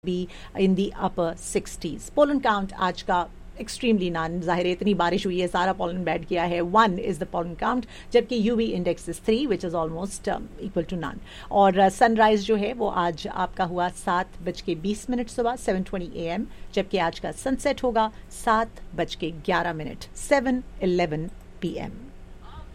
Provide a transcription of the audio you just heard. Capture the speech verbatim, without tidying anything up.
be in the upper sixties. Pollen count आज का extremely none. जाहिर है इतनी बारिश हुई है, सारा pollen बैठ गया है. One is the pollen count, जबकि U V index is three, which is almost um, equal to none. और uh, sunrise जो है वो आज आपका हुआ सात बज के बीस मिनट सुबह seven twenty a m, जबकि आज का sunset होगा सात बज के ग्यारह minute seven eleven p m.